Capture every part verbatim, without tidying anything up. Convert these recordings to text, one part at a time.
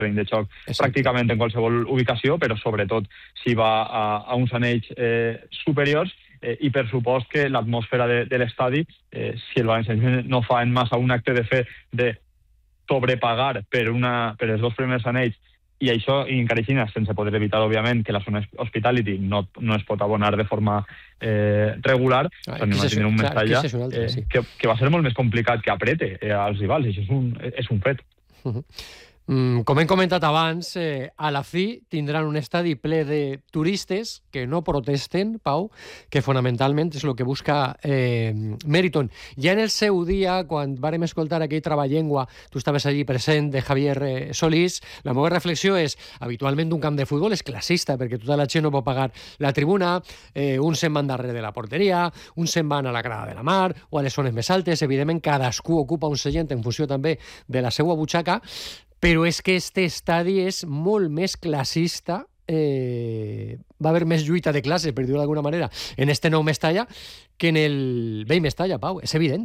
terreny de xoc Exacte. pràcticament en qualsevol ubicació, però sobretot si va a, a uns anells eh, superiors, eh, i per supost que l'atmosfera de, de l'estadi, eh, si el valencianisme no fa en massa un acte de fe de sobrepagar per, una, per els dos primers anells, i això encareixina, sense poder evitar, òbviament, que la zona hospitality no, no es pot abonar de forma eh, regular, Ah, anem a tindre un clar, Mestalla és altra, eh, sí. que, que va ser molt més complicat que aprete eh, als rivals, i això és un, és un fet. Uh-huh. Mm, com hem comentat abans, eh, a la fi tindran un estadi ple de turistes que no protesten, Pau, que fonamentalment és el que busca eh, Meriton. Ja en el seu dia, quan vàrem escoltar aquell Trabalengua, tu estaves allí present, de Javier eh, Solís, la meva reflexió és, habitualment un camp de futbol és classista, perquè tota la gent no pot pagar la tribuna, eh, uns se'n van darrere de la porteria, uns se'n van a la grada de la mar, o a les zones més altes, evidentment cadascú ocupa un seient en funció també de la seva butxaca, però és que este estadi és molt més classista, eh, va haver més lluita de classe, per dir-ho d'alguna manera, en este nou Mestalla que en el vell Mestalla, Pau, és evident.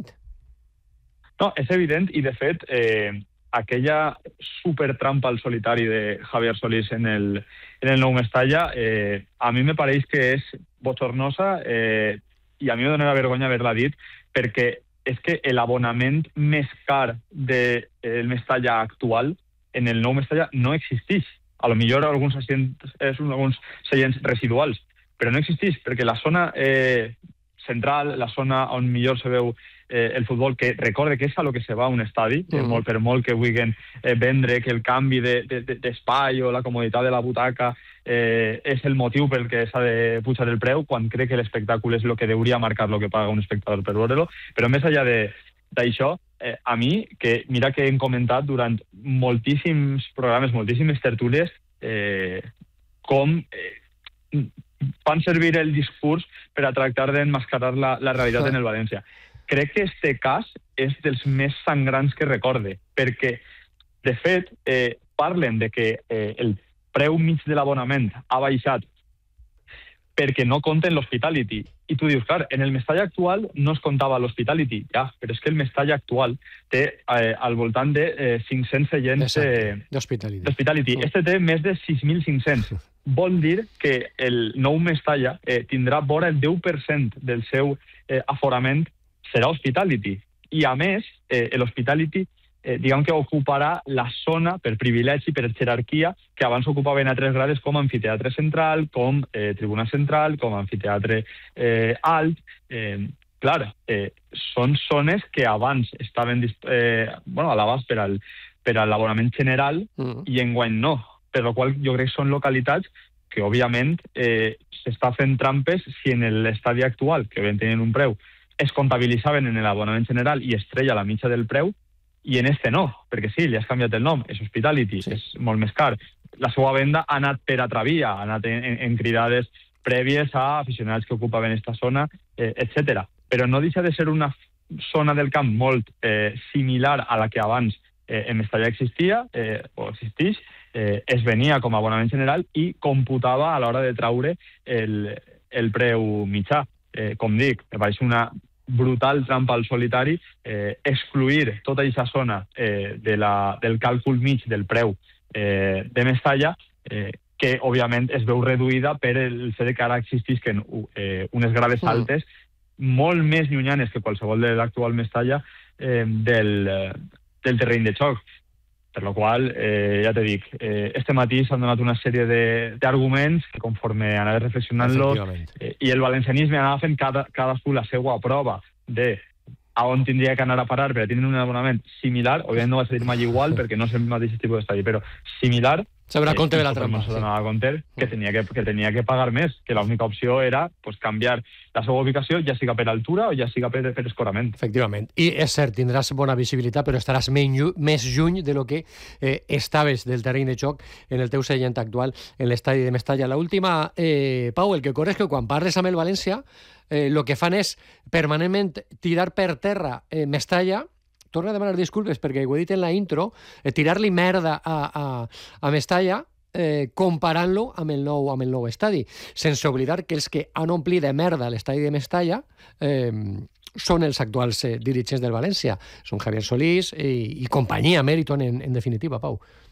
No, és evident, i de fet, eh, aquella supertrampa al solitari de Javier Solís en el, en el nou Mestalla, eh, a mi me pareix que és bochornosa, eh, i a mi me dona vergonya haver-la dit, perquè és que l'abonament més car del de, Mestalla actual en el nou Mestalla no existeix. A lo millor alguns seients, és alguns seients residuals, però no existeix, perquè la zona eh, central, la zona on millor se veu eh, el futbol, que recorde que és a lo que se va a un estadi, mm. eh, molt per molt que vulguin eh, vendre que el canvi d'espai de, de, o la comoditat de la butaca eh, és el motiu pel que s'ha de pujar el preu, quan crec que l'espectacle és el que hauria marcar el que paga un espectador per veure-lo, però més enllà d'això, eh, a mi, que mira que hem comentat durant moltíssims programes, moltíssimes tertúlies, eh, com eh, fan servir el discurs per a tractar d'enmascarar la, la realitat ah. en el València. Crec que este cas és dels més sangrants que recorde, perquè, de fet, eh, parlen de que eh, el preu mig de l'abonament ha baixat perquè no compten l'hospitality. I tu dius, clar, en el Mestalla actual no es comptava l'hospitality, ja, però és que el Mestalla actual té eh, al voltant de eh, cinc-cents seients eh, d'hospitality. Este té més de sis mil cinc-cents. Vol dir que el nou Mestalla eh, tindrà vora el deu per cent del seu eh, aforament serà hospitality. I a més, eh, l'hospitality eh, diguem que ocuparà la zona per privilegi, per jerarquia, que abans ocupaven altres grades com amfiteatre central, com eh, tribuna central, com amfiteatre eh, alt. Eh, clar, eh, són zones que abans estaven eh, bueno, a l'abast per al per a l'abonament general mm. i enguany no. Per la qual jo crec que són localitats que, òbviament, eh, s'està fent trampes si en l'estadi actual, que ben tenien un preu, es comptabilitzaven en l'abonament general i es treia la mitja del preu, i en este no, perquè sí, li has canviat el nom, és Hospitality, sí. És molt més car. La seva venda ha anat per atravia, ha anat en, en, en cridades prèvies a aficionats que ocupaven aquesta zona, eh, etcètera. Però no deixa de ser una zona del camp molt eh, similar a la que abans eh, en Mestalla existia, eh, o existeix, eh, es venia com a abonament general i computava a l'hora de traure el, el preu mitjà. Eh, com dic, me pareix una brutal trampa al solitari, eh, excluir tota aquesta zona eh, de la, del càlcul mig del preu eh, de Mestalla, eh, que òbviament es veu reduïda per el fet que ara existisquen eh, unes grades altes molt més llunyanes que qualsevol de l'actual Mestalla eh, del, del terreny de xoc. Per la qual, eh, ja te dic, eh, este matí s'han donat una sèrie d'arguments que conforme anava reflexionant-los eh, i el valencianisme anava fent cada, cadascú la seva prova de a on tindria que anar a parar per a tindre un abonament similar. Òbviament no va ser mai igual perquè no és el mateix tipus d'estadi, però similar. S'haurà compte de la trampa. No s'adonava compte que tenia que, que tenia que pagar més, que l'única opció era pues, canviar la seva ubicació, ja siga per altura o ja siga per, per escorament. Efectivament. I és cert, tindràs bona visibilitat, però estaràs menys, més lluny de lo que eh, estaves del terreny de joc en el teu seient actual en l'estadi de Mestalla. L'última, eh, Pau, el que ocorre és que quan parles amb el València, el eh, que fan és permanentment tirar per terra eh, Mestalla. Torno a demanar disculpes perquè ho he dit en la intro, eh, tirar-li merda a, a, a Mestalla eh, comparant-lo amb el nou amb el nou estadi, sense oblidar que els que han omplit de merda l'estadi de Mestalla eh, són els actuals eh, dirigents del València, són Javier Solís i, i companyia, Meriton en, en definitiva, Pau.